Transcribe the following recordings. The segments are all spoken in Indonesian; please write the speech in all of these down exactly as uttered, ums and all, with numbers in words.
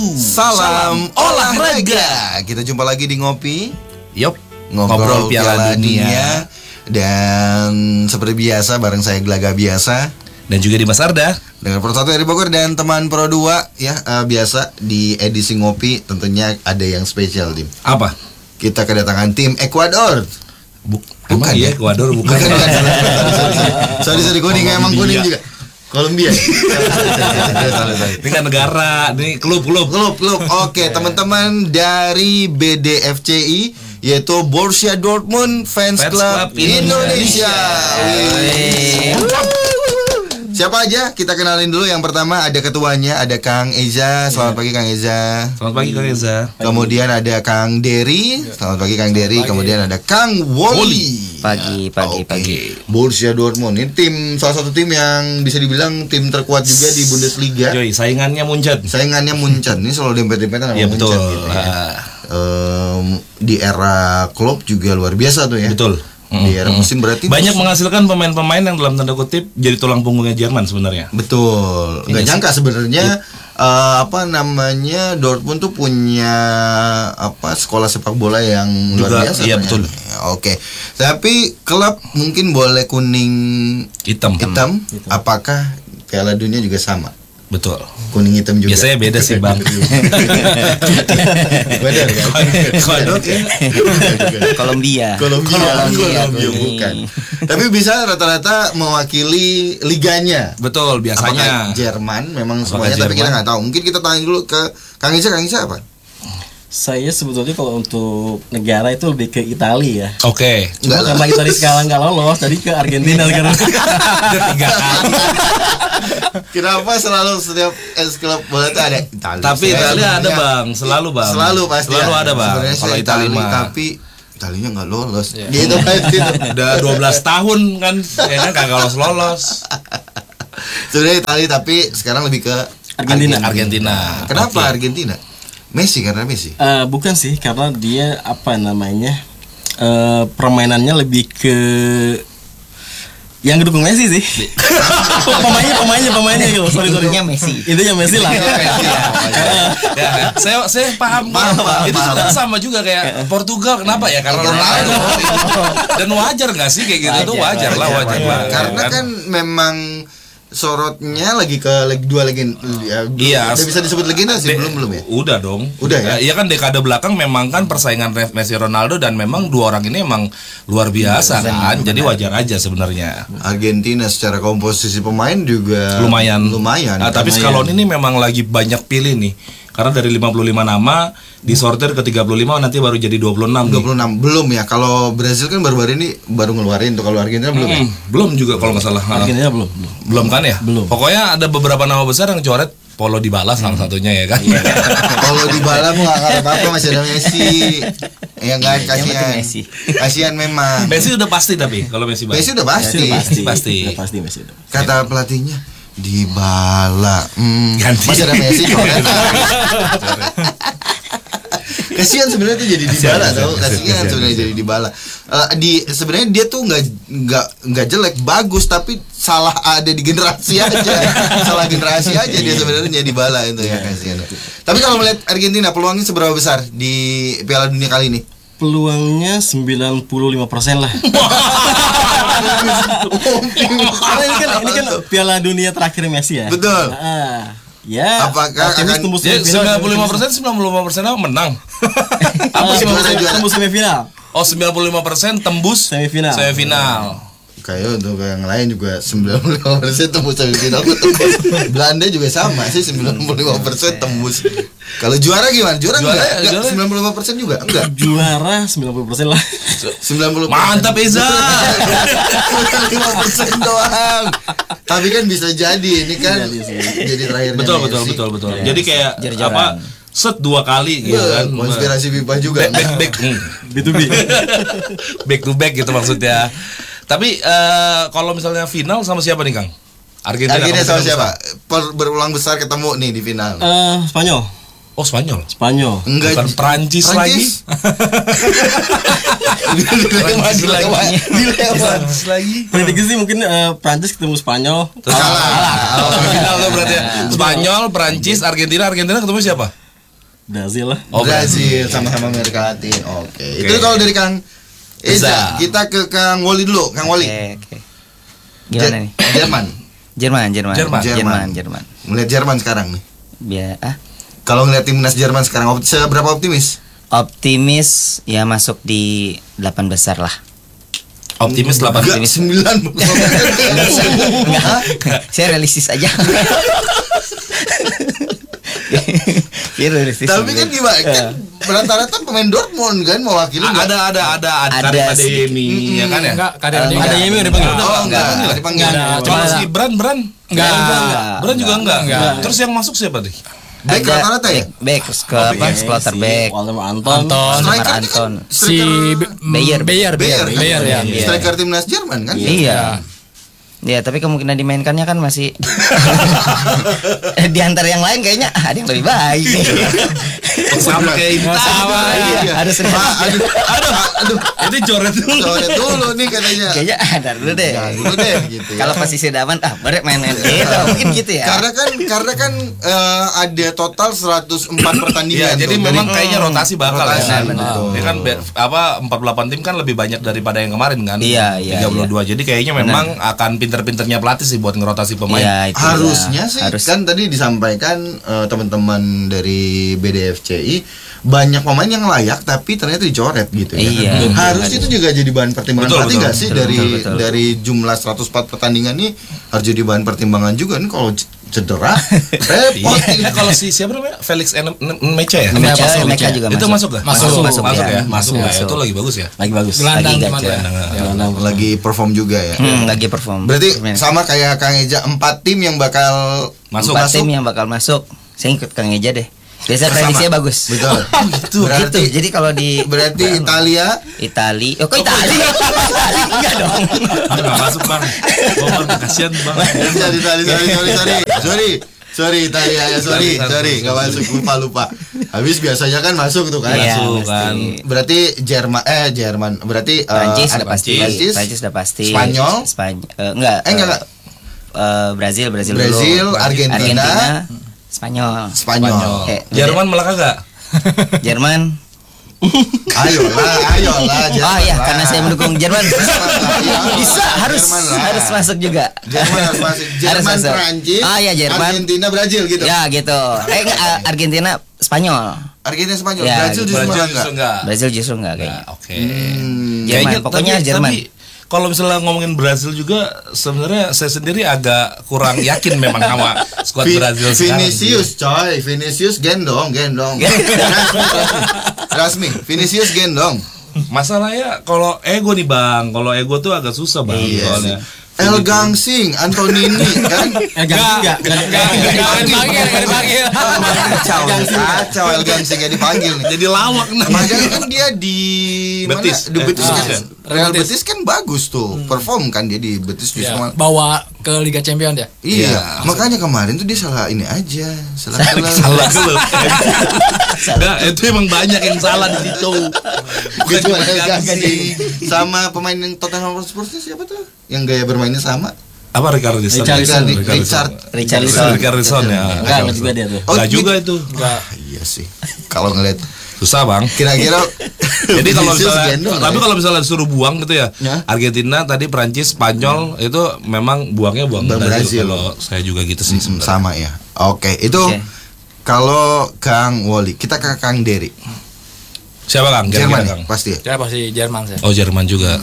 Salam olahraga. Kita jumpa lagi di Ngopi. Yup, Ngobrol, Ngobrol Piala, Piala Dunia. Dunia. Dan seperti biasa bareng saya Glaga biasa dan juga Dimas Arda dengan Pro satu dari Bogor dan teman Pro dua ya, uh, biasa di edisi Ngopi tentunya ada yang spesial, Dim. Apa? Kita kedatangan tim Ekuador. Buk, bukan ya, Ekuador bukan. bukan, bukan. Sorry, sorry, kuning emang kuning juga. Kolombia. Ini kan negara, ini klub, klub, klub, klub. Oke, teman-teman dari B D F C I yaitu Borussia Dortmund Fans, Fans Club, Club Indonesia. Indonesia. Siapa aja? Kita kenalin dulu. Yang pertama ada ketuanya, ada Kang Eza. Selamat pagi Kang Eza. Selamat pagi Kang Eza. Kemudian ada Kang Dery. Selamat pagi Kang Dery. Kemudian ada Kang Woli. Pagi, pagi, okay. pagi. Borussia Dortmund ini tim salah satu tim yang bisa dibilang tim terkuat juga di Bundesliga. Yoi, saingannya Munchen. Saingannya Munchen. Ini selalu dempet-dempetan sama ya, Munchen betul. gitu ya. Um, di era Klopp juga luar biasa tuh ya. Betul. Di era musim berarti banyak menghasilkan pemain-pemain yang dalam tanda kutip jadi tulang punggungnya Jerman sebenarnya. Betul. Gak nyangka sebenarnya uh, apa namanya Dortmund tuh punya apa sekolah sepak bola yang juga, luar biasa. Iya betul. Oke. Tapi klub mungkin boleh kuning hitam. Hitam. hitam. Apakah Piala Dunia juga sama? Betul. Kuning hitam juga. Biasanya beda sih bang. Beda kan? Ekuador Kolombia. Kolombia. Kolombia bukan. Tapi bisa rata-rata mewakili liganya. Betul biasanya. Apakah Jerman memang Apakah semuanya Jerman? Tapi kita nggak tahu. Mungkin kita tanya dulu ke Kang Ica. Kang Ica apa? Saya sebetulnya kalau untuk negara itu lebih ke Italia ya. Oke. Okay. Cuma karena Italia sekarang nggak lolos, tadi ke Argentina sekarang. Tiga kali. Kenapa selalu setiap es klub bola itu ada Italia? Tapi Italia ada bang, selalu bang. Selalu pasti. Selalu ada bang. Kalau Italia mah. Tapi Italinya nggak lolos. Yeah. Gitu pasti. Udah dua belas tahun kan, kayaknya nggak lolos lolos. Sebenarnya Italia tapi sekarang lebih ke Argentina. Argentina. Kenapa okay. Argentina? Messi karena Messi? Uh, bukan sih, karena dia apa namanya uh, permainannya lebih ke yang gedukung Messi sih. pemainnya pemainnya pemainnya gitu. Sorry sorry. Intinya Messi. Intinya Messi lah. ya, ya, saya saya paham. paham, paham itu paham. Juga sama juga kayak Portugal. Kenapa ya? Karena Ronaldo. Dan wajar nggak sih kayak gitu? Tuh wajar lah, wajar lah. Karena kan memang sorotnya lagi ke leg dua legenda. Ya, iya, udah bisa disebut legenda sih, de- belum belum ya? Udah dong. Udah ya? Iya kan dekade belakang memang kan persaingan Messi Ronaldo dan memang dua orang ini emang luar biasa ya, kan. Benar. Jadi wajar aja sebenarnya. Argentina secara komposisi pemain juga lumayan. Lumayan. Nah, tapi Scaloni ini memang lagi banyak pilih nih. Karena dari lima puluh lima nama disortir ke tiga puluh lima nanti baru jadi dua puluh enam. dua puluh enam nih. Belum ya. Kalau Brazil kan baru-baru ini baru ngeluarin tuh. Kalau Argentina belum. Hmm, ya? Belum juga kalau nggak salah. Argentina belum. Belum kan ya? Belum. Pokoknya ada beberapa nama besar yang coret Paulo Dybala salah satunya ya kan. Paulo Dybala mau nggak apa-apa masih ada Messi. Ya kan kasihan. Kasihan memang. Messi udah pasti tapi kalau Messi bang. Messi udah pasti. Messi udah pasti. Pasti. Udah pasti Messi udah pasti. Kata pelatihnya Dybala. Hmm, ganti. Masih ada Messi coret. Kasihan sebenarnya tuh jadi Dybala tau. Kasihan sebenarnya jadi Dybala. Uh, di sebenarnya dia tuh nggak nggak nggak jelek, bagus, tapi salah ada di generasi aja. Salah generasi aja dia sebenarnya Dybala itu ya, kasihan. Tapi kalau melihat Argentina peluangnya seberapa besar di Piala Dunia kali ini? Peluangnya sembilan puluh lima persen lah. Karena ini kan ini kan Piala Dunia terakhir Messi ya. Betul. Nah, ya. Apakah akan tembus sembilan puluh lima persen sembilan puluh lima persen apa menang? Apa tembus semifinal? Oh, sembilan puluh lima persen tembus semifinal. Semifinal. Kayak untuk yang lain juga sembilan puluh lima persen tembus semifinal. Belanda juga sama sih sembilan puluh lima persen tembus. Kalau juara gimana? Juara, juara enggak? Enggak, sembilan puluh lima persen juga? Enggak. Juara sembilan puluh persen lah. sembilan puluh persen. Mantap Eza. sembilan puluh lima persen doang. Tapi kan bisa jadi ini kan jadi terakhirnya. Betul betul betul betul. Ya, jadi kayak apa? Set dua kali gitu kan. Konspirasi pipa juga. Back back B to B. Back to back gitu maksudnya. Tapi uh, kalau misalnya final sama siapa nih Kang? Argentina, Argentina sama siapa? Per, berulang besar ketemu nih di final. Uh, Spanyol. Oh Spanyol. Spanyol. Enggak. Bukan Prancis lagi. Prancis lagi. Prancis lagi. Prediksi sih mungkin uh, Prancis ketemu Spanyol. Terus kalah. Oh, final lo berarti ya. Spanyol, Prancis, Argentina, Argentina ketemu siapa? Brazil lah. Oh, Brazil sama-sama Amerika Latin. Oke. Itu kalau dari Kang Eza, Eza. kita ke Kang Woli dulu. Kang Woli. Oke, oke. Gimana nih? Jerman. Jerman, Jerman. Jerman. Jerman, Jerman. Melihat Jerman sekarang nih. Biar ah, Kalau ngeliat timnas Jerman sekarang op- seberapa optimis? optimis ya masuk di delapan besar lah. Optimis delapan. Enggak, sembilan. Enggak. Saya realistis aja. Saya realistis. Tapi kan gimana? Kan rata-rata pemain Dortmund kan mewakili. A- ada ada ada ada Ada Karim sih. Adeyemi ya kan ya? Enggak, kadang Eh, ada enggak. Ada Yemi udah panggil. Oh, enggak, Enggak. enggak dipanggil. Enggak ada. Kalau Cuma- si Bran Bran Enggak. Enggak. Bran juga enggak. Enggak. Terus yang masuk siapa nih? Back Ada rata-rata ya? back, back ke apa? Quarterback. Waldemar Anton. Anton. Striker Sama kan Anton. Si striker Bayer. Bayer, Bayer, Bayer, Bayer ya. Iya. striker timnas Jerman kan? Iya. Ya, tapi kemungkinan dimainkannya kan masih di antara yang lain kayaknya ada yang lebih baik nih. Sama kayak ini. Sama, Iya. ya. Harus Ah, aduh, aduh, aduh. Itu coret dulu. Coret dulu nih katanya. Kayaknya ada dulu deh. Ya, dulu deh gitu ya. Kalau posisi daman ah, boleh main-main gitu. Mungkin gitu ya. Karena kan karena kan eh, ada total seratus empat Iya, pertandingan. jadi tuh. memang kayaknya rotasi bakal Rotasi, ya. benar. Dia kan be- apa empat puluh delapan tim kan lebih banyak daripada yang kemarin kan. Iya, iya, tiga puluh dua. Jadi kayaknya memang akan pinter-pinternya pelatih sih buat ngerotasi pemain. Iya, itu Harusnya dia. sih Harus. kan tadi disampaikan eh, teman-teman dari B D F C I banyak pemain yang layak tapi ternyata dicoret gitu ya. Iya. Harus itu juga jadi bahan pertimbangan Betul, pelatih betul. nggak sih Betul, dari betul, betul. dari jumlah seratus empat pertandingan ini harus jadi bahan pertimbangan juga nih kalau c- cedera repot. Iya, kalau si siapa namanya? Felix N- N- Mecha ya? Mecha, Masuk, Mecha juga Itu masuk. masuk gak? Masuk. masuk, Masuk, masuk ya. ya. Masuk ya. Masuk. Itu lagi bagus ya. Lagi bagus. Gelandang Lagi cuman gacor. ya. Gelandang. Lagi perform juga ya. Hmm, lagi perform. Berarti sama kayak Kang Eja empat tim yang bakal Masuk. Empat tim yang bakal masuk. Saya ikut Kang Eja deh. Biasa Sama. prediksinya bagus. Betul. Gitu. Berarti Jadi kalau di berarti Italia Itali, oh kok Itali? Itali enggak dong. Enggak masuk, Bang. Oh, Bang, kasihan, Bang. Sorry, sorry, sorry, sorry, sorry, sorry, sorry, Italia ya, sorry, sorry, nggak masuk, lupa, lupa. Habis biasanya kan masuk tuh kan. Iya, Masuk, pasti. kan. Berarti Jerman, eh Jerman, berarti eh, Prancis ada udah pasti. Prancis, Prancis udah pasti. Spanyol? Spanyol. Eh, enggak. Eh, enggak, enggak. Eh, Brazil, Brazil, Brazil, dulu. Argentina, Spanyol. Spanyol. Eh, Jerman malah kagak. Jerman. Ayolah, ayolah, Jerman. Oh iya, lah. karena saya mendukung Jerman. Iya, Bisa, harus Jerman lah. harus masuk juga. Jerman harus masuk. Harus Jerman, masuk. Prancis, Ah iya, Jerman. Argentina, Brazil gitu. Ya gitu. Eh enggak, eh, Argentina, Spanyol. Argentina, Spanyol, Ya, Brazil gitu. justru Brazil malah justru enggak. enggak. Brazil justru enggak kayaknya. Nah, oke. Hmm. Jerman, Kayaknya- pokoknya tapi- Jerman. tapi kalau misalnya ngomongin Brazil juga sebenarnya saya sendiri agak kurang yakin memang sama skuad Vi- Brazil sekarang. Vinicius coy, Vinicius gendong, gendong. rasmi, rasmi. Rasmi, Vinicius gendong. Masalahnya kalau ego nih Bang, kalau ego tuh agak susah Bang Iya soalnya. El Gangsing, Antonini kan. Eh ganti enggak? Enggak, enggak dipanggil, enggak dipanggil. Kacau, kacau El Gangsing gak dipanggil nih. Jadi lawak namanya. Padahal kan dia di Betis. mana? Di Eh, Betis ah, kan. Betis. Real Betis kan bagus tuh, perform kan dia di Betis justru. Ya, malah- bawa ke Liga Champion dia. Iya, Iya. makanya kemarin tuh dia salah ini aja, salah salah. Salah dulu. Enggak, itu emang banyak yang salah di situ. Bukan Gitu, cuma El Gangsing. Gangsing. Sama pemain yang Tottenham Hotspur siapa tuh? Yang gaya bermainnya sama? Apa Richarlison? Richarlison. Richard. Richarlison. Richarlison ya. Enggak, enggak juga dia tuh. Oh, Enggak juga gitu. itu. Ah, iya sih. Kalau ngeliat Susah Bang. kira-kira Jadi kalau Vinicius misalnya, gendong lah tapi ya. kalau misalnya disuruh buang gitu ya, Ya. Argentina tadi Prancis, Spanyol itu memang buangnya buang Buang Brazil. Brazil. Kalau saya juga gitu sih Hmm, sebenarnya. sama ya. Oke, itu Oke. kalau Kang Woli, kita ke Kang Dery. Siapa Kang? Kira-kira, Jerman Kang? ya, pasti. Ya pasti Jerman saya. Oh Jerman juga.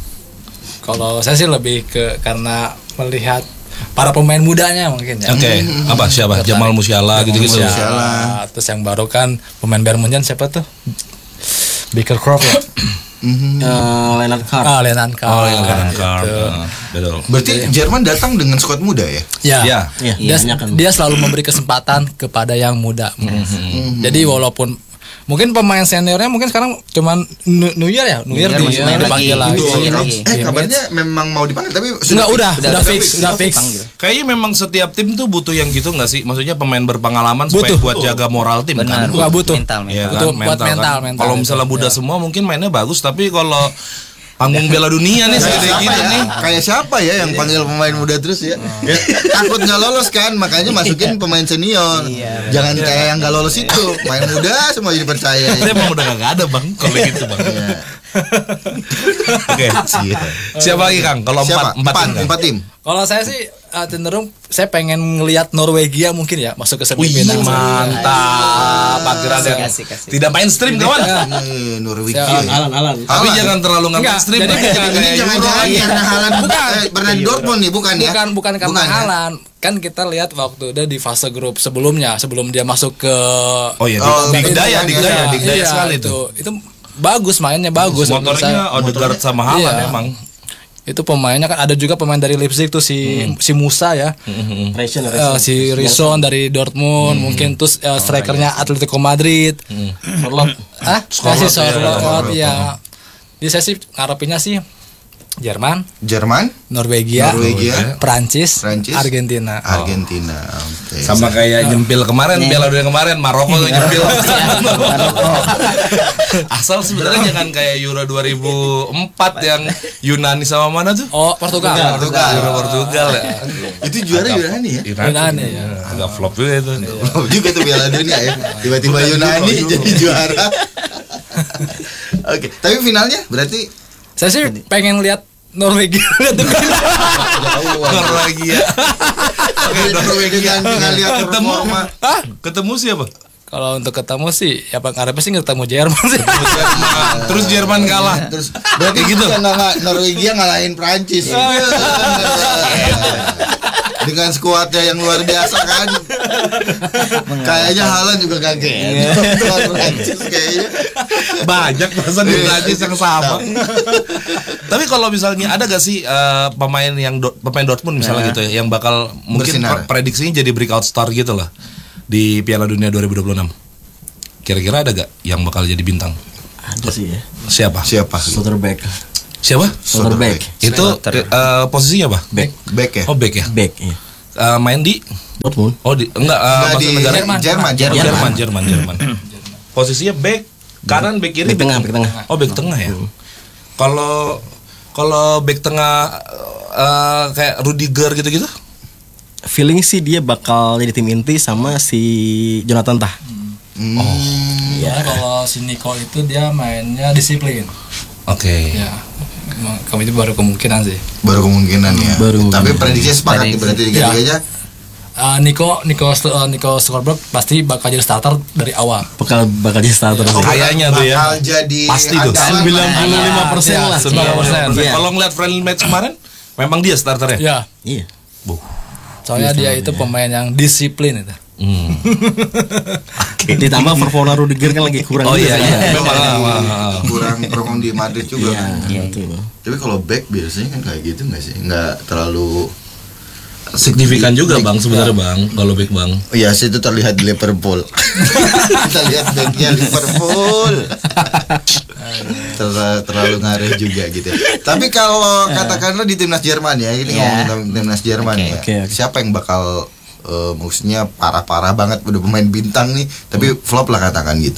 Kalau saya sih lebih ke karena melihat para pemain mudanya mungkin ya. Oke, apa siapa? Jamal Musiala gitu-gitu. Musiala. Musiala. Terus yang baru kan pemain Bayern Munchen siapa tuh? Baker Croft ya. Mhm. Eh, Leonard Carr. Ah, Lenan Carr. Oh, yang Lenan Carr. Gitu. Ah, betul. Berarti Jerman datang dengan skuad muda ya? Ya. Ya. Iya, Dia, banyak kan. dia selalu memberi kesempatan kepada yang muda. Mhm. Jadi walaupun mungkin pemain seniornya mungkin sekarang cuman New New Year ya, New Year New Year di- masih main dipanggil lagi. lagi. Betul. Iya. lagi. Eh, Iya. kabarnya memang mau dipanggil tapi Enggak, udah, Udah, udah udah fix, fix, udah udah fix. dipanggil. Kayaknya memang setiap tim tuh butuh yang gitu nggak sih? Maksudnya pemain berpengalaman supaya Butuh. buat jaga moral tim Benar. kan. Wah, butuh. Mental, Iya mental. kan? Butuh buat mental, kan. mental Kalau itu. misalnya muda Ya. semua mungkin mainnya bagus, tapi kalau panggung Piala Dunia nih Kayak segede siapa gini ya? nih. Kayak siapa ya yang panggil pemain muda terus ya? Ya, takut nggak lolos kan, makanya masukin pemain senior. Jangan kayak yang nggak lolos itu, pemain muda semua jadi percaya. Saya emang udah gak ada bang kalau gitu bang. Oke, siapa lagi Kang? Kalau Siapa? empat empat Empat, tim, Kang? empat tim. Kalau saya sih uh, cenderung saya pengen ngelihat Norwegia mungkin ya masuk ke semifinal. Mantap, akhirnya Kasih, ada kasih, kasih. tidak mainstream kawan. Eh, Norwegia. Siapa? Alan Alan Tapi Alan. jangan terlalu nggak Enggak, mainstream. jadi Bang. jangan- Jangan Ini kayak jangan-jangan Euro. karena Haaland Bukan. eh, pernah di Dortmund nih, bukan ya? Bukan bukan karena Bukan, ya? Haaland. Kan kita lihat waktu udah di fase grup sebelumnya sebelum dia masuk ke Oh iya, Oh, di- digdaya, iya, digdaya, iya, digdaya iya, sekali itu. tuh. Itu bagus mainnya bagus menurut Motornya saya. Odegaard sama Haaland Iya. emang. Itu pemainnya kan ada juga pemain dari Leipzig tuh si si Musa ya. Ration Eh, si Rison dari Dortmund mungkin terus eh, strikernya Atletico Madrid. Forlop. Ah, Scorlot, kasih iya, Scorlot Scorlot. ya. Jadi saya sih ngarepinnya sih Jerman, Jerman, Norwegia, Norwegia, Prancis, Prancis, Argentina. Argentina. Oke. Sama kayak nyempil kemarin, Piala Dunia kemarin, Maroko tuh nyempil. Asal sebenarnya jangan kayak Euro dua ribu empat yang Yunani sama mana tuh? Oh, Portugal. Portugal. Euro Portugal ya. Itu juara Yunani ya? Yunani, ya. Agak flop juga itu. Oh, juga tuh Piala Dunia ya. Tiba-tiba Yunani jadi juara. Oke, tapi finalnya berarti Saya sih pengen lihat Norwegia lihat di final. Norwegia. Oke, Norwegia. dengan dengan lihat Ketemu, performa. Hah? ketemu siapa? Kalau untuk ketemu sih ya Bang ngarepnya sih ketemu Jerman sih. Terus Jerman kalah. Terus berarti Kayak gitu. gitu. Nggak, nggak, Norwegia ngalahin Prancis. Dengan skuadnya yang luar biasa kan. Kayaknya Haaland juga kaget. Prancis kayaknya. Banyak perasaan di Prancis yang sama. Tapi kalau misalnya ada gak sih eh, pemain yang do- pemain Dortmund misalnya gitu ya yang bakal mungkin Bersinar. pre- prediksinya jadi breakout star gitu lah di Piala Dunia dua ribu dua puluh enam. Kira-kira ada gak yang bakal jadi bintang? Ada sih ya. Siapa? Siapa? Soderbergh. Siapa? Soderbergh. Itu eh, posisinya apa? Back. Back ya? Oh, back ya. Back ya. Eh, main di Dortmund. Oh, di enggak eh, Nggak, maksud di negara Jerman. Jerman. Jerman, Jerman. Jerman, Jerman, Jerman. Posisinya back kanan, back kiri, Back tengah, back tengah. Oh, back tengah ya. Kalau kalau back tengah eh, kayak Rudiger gitu-gitu? Feeling sih dia bakal jadi tim inti sama si Jonathan Tah. Ya kalau si Nico itu dia mainnya disiplin. Oke. Ya. Emang Kami itu baru kemungkinan sih. Baru kemungkinan ya. Baru Tapi kemungkinan. prediksi sepakat nih, Prediksi. berarti tiga-tiganya. Uh, Nico Nico uh, Nico Skorberg pasti bakal jadi starter dari awal. Bakal bakal jadi starter sih. Kayaknya tuh ya. Bakal jadi Pasti tuh. andalan. sembilan puluh lima persen Ya, lah. sembilan puluh persen. Iya. Kalau ngeliat friendly match kemarin, memang dia starternya. Ya. Iya. Soalnya dia itu pemain yang disiplin itu. Hmm. Ditambah performa Rudiger kan lagi kurang. Oh juga iya sih. iya. Memang. ah, ah, ah. Kurang perform di Madrid juga Iya, kan. betul. Tapi kalau back biasanya kan kayak gitu nggak sih? Nggak terlalu Signifikan juga bang sebenarnya bang kalau back bang. Oh iya sih, itu terlihat di Liverpool. Kita lihat backnya Liverpool. Ter- terlalu ngaruh juga gitu. Tapi kalau katakanlah di timnas Jerman ya, ini Iya. ngomongin timnas Jerman Oke, ya. oke, oke. Siapa yang bakal eh, maksudnya parah-parah banget udah pemain bintang nih, tapi flop lah katakan gitu.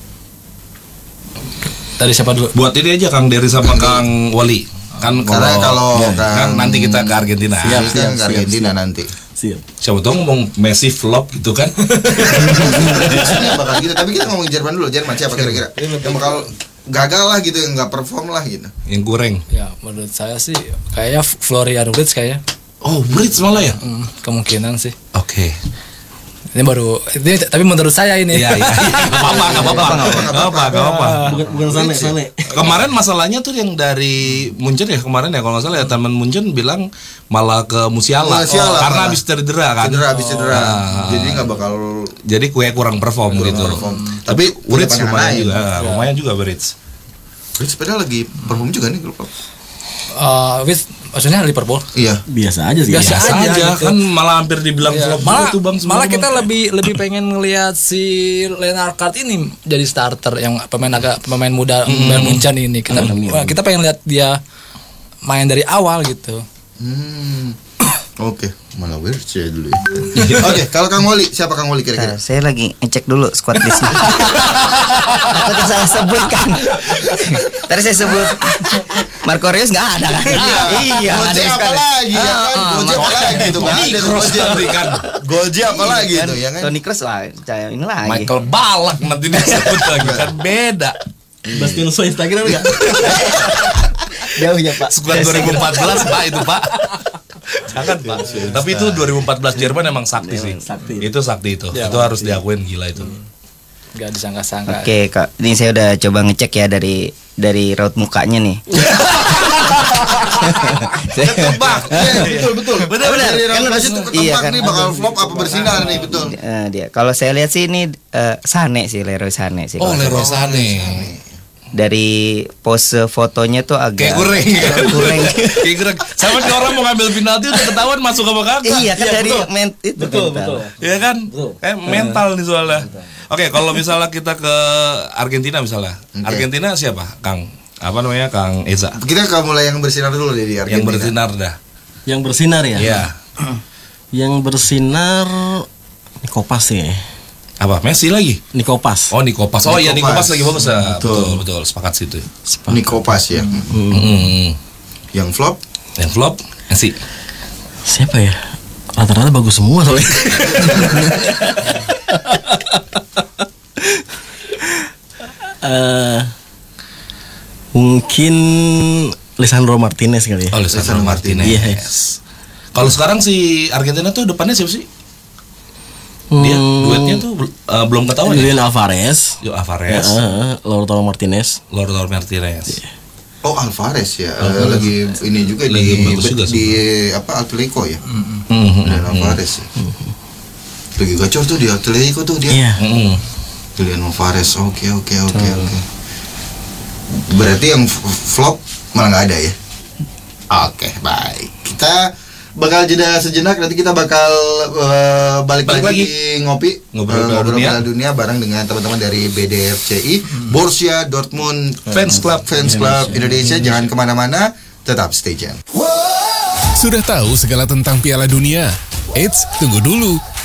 Dari siapa dulu? Buat ini aja Kang Dery sama Kang Wali. Kan Karena kalau ya, Kang- kan nanti kita ke Argentina. Siap, siap, kan ke siap, Argentina nanti. Siap. Siapa tahu ngomong Messi flop gitu kan. Prediksinya bakal gitu, tapi kita ngomongin Jerman dulu. Jerman siapa kira-kira? Yang bakal gagal lah gitu, yang nggak perform lah gitu. Yang goreng. Ya menurut saya sih kayaknya Florian Wirtz kayaknya. Oh, Brits malah ya. Hmm, kemungkinan sih. Oke. Ini baru ini tapi menurut saya ini. Iya, iya. Enggak apa-apa, enggak apa-apa. Enggak apa-apa, enggak apa-apa. Bukan bukan Sane, Sane. Kemarin masalahnya tuh yang dari Munchen ya kemarin ya kalau nggak salah ya teman Munchen bilang malah ke Musiala, Musiala Oh, karena malah. habis cedera kan. Cedera habis cedera. Ah. Jadi nggak bakal Jadi kue kurang perform kurang gitu. perform. Tapi Brits punya lumayan pengen juga, lain. lumayan juga Brits. Brits padahal lagi perform juga nih grup. Uh, Wirtz maksudnya Liverpool. Iya. Biasa aja sih. Biasa Biasa aja aja gitu. kan malah hampir dibilang Ya, flop malah juga tuh Bang sebenarnya, malah kita Bang. lebih lebih pengen ngelihat si Lennart Kart ini jadi starter yang pemain agak pemain muda Bayern Munchen ini kita wah, kita pengen lihat dia main dari awal gitu. Hmm. Oke, malah Werce dulu ya. Oke, kalau Kang Woli, siapa Kang Woli kira-kira? Nah, saya lagi ngecek dulu squad listnya. Aku salah sebut kan. Tadi saya sebut Marco Reus nggak ada kan? Iya, Golji ada apa sekali. lagi ya kan? Ah, ah, Golji apa lagi itu kan? Ada Golji kan. Golji apa lagi itu ya kan? Toni Kroos lah, saya ini lagi. Michael Balak nanti disebut lagi kan beda. Bastian so Instagram enggak? Jauh ya Pak. Skuad dua ribu empat belas Pak itu Pak. Jangan Pak. Tapi itu dua ribu empat belas Jerman emang sakti sih. Sakti. Itu sakti itu. Ya, Itu harus diakuin gila itu. Nggak disangka-sangka. Oke Kak, ini saya udah coba ngecek ya dari dari raut mukanya nih. Ketebak. Iya, betul betul. Benar, benar. Dari Kan Raul harus- itu ketebak iya kan. nih bakal flop apa bersinar nih betul. Eh, dia. Kalau saya lihat sih ini eh, Sané sih, Leroy Sané sih. Oh, kalau Leroy saya- Sané. Dari pose fotonya tuh agak Kayak goreng. agak goreng. Kayak goreng. Sama kayak orang mau ngambil penalti udah ketahuan masuk apa kagak. Iya kan Iya, dari betul. men itu Betul, mental. betul. Iya kan? Eh mental nih soalnya. Oke, kalau misalnya kita ke Argentina misalnya. Oke. Argentina siapa? Kang apa namanya? Kang Eza. Kita kalau mulai yang bersinar dulu deh di Argentina. Yang bersinar dah. Yang bersinar ya? Iya. Yang bersinar Nikopas sih. Apa? Messi lagi? Nikopas. Oh, Nikopas. Oh iya, Nikopas. Nikopas lagi bagus ya. Betul. Betul, betul, sepakat situ. Nikopas ya. Hmm. Yang flop Yang flop Messi. Siapa ya? Rata-rata bagus semua soalnya. Eh, mungkin Lisandro Martinez kali ya. Oh, Lisandro Lisandro Martinez. Iya, iya. Kalau sekarang si Argentina tuh depannya siapa sih? Dia Hmm, duetnya tuh uh, belum ketahuan ya. Julian Alvarez. Yo Alvarez, Heeh, Lautaro Martinez. Lautaro Martinez. Oh Alvarez ya, Eh, lagi ini juga Lagi di bagus juga di apa Atletico ya, Mhm. dan Alvarez ya. Lagi gacor tuh di Atletico tuh dia. Iya. Mhm. Julian Alvarez, oke oke oke oke. Berarti yang f- flop malah nggak ada ya? Oke baik, kita bakal jeda sejenak, nanti kita bakal eh, balik, Balik lagi, lagi. ngopi Ngobrol eh, Piala ngobrol Dunia. Piala Dunia bareng dengan teman-teman dari B D F C I Borussia Dortmund Fans Club Fans Club Indonesia. Jangan kemana-mana, tetap stay tune. Sudah tahu segala tentang Piala Dunia? Eits, tunggu dulu.